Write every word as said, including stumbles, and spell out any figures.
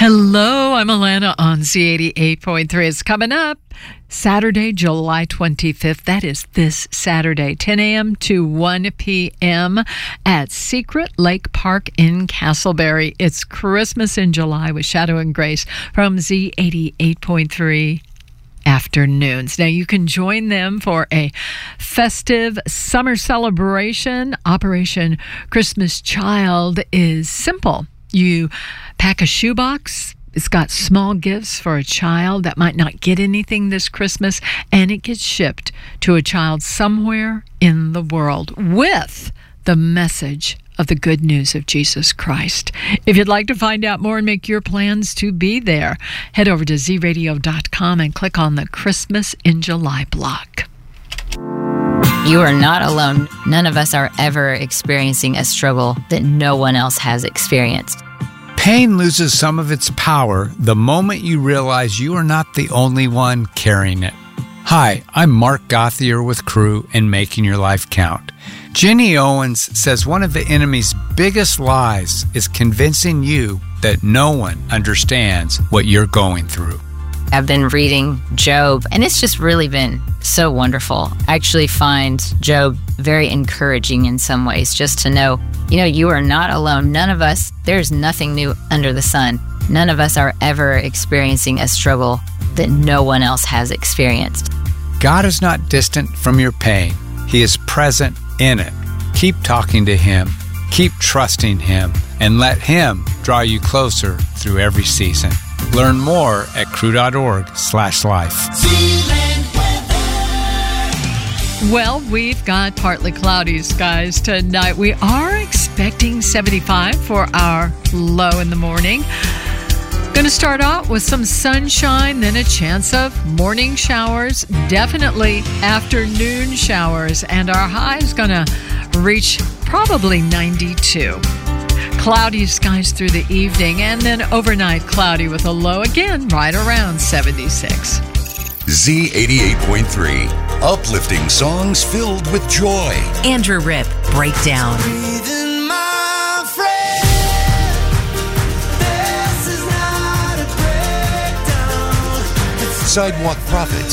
Hello, I'm Alana on Z eighty-eight point three. It's coming up Saturday, July twenty-fifth. That is this Saturday, ten a.m. to one p.m. at Secret Lake Park in Castleberry. It's Christmas in July with Shadow and Grace from Z eighty-eight point three. Afternoons. Now you can join them for a festive summer celebration. Operation Christmas Child is simple. You pack a shoebox. It's got small gifts for a child that might not get anything this Christmas, and it gets shipped to a child somewhere in the world with the message of the good news of Jesus Christ. If you'd like to find out more and make your plans to be there, head over to z radio dot com and click on the Christmas in July block. You are not alone. None of us are ever experiencing a struggle that no one else has experienced. Pain loses some of its power the moment you realize you are not the only one carrying it. Hi, I'm Mark Gothier with Crew and Making Your Life Count. Jenny Owens says one of the enemy's biggest lies is convincing you that no one understands what you're going through. I've been reading Job, and it's just really been so wonderful. I actually find Job very encouraging in some ways, just to know, you know, you are not alone. None of us, there's nothing new under the sun. None of us are ever experiencing a struggle that no one else has experienced. God is not distant from your pain. He is present in it. Keep talking to Him, keep trusting Him, and let Him draw you closer through every season. Learn more at crew.org slash life. Well, we've got partly cloudy skies tonight. We are expecting seventy-five for our low in the morning. Going to start out with some sunshine, then a chance of morning showers, definitely afternoon showers, and our high is going to reach probably ninety-two. Cloudy skies through the evening, and then overnight cloudy with a low again right around seventy-six. Z eighty-eight point three, uplifting songs filled with joy. Andrew Ripp, Breakdown. Sidewalk Prophets,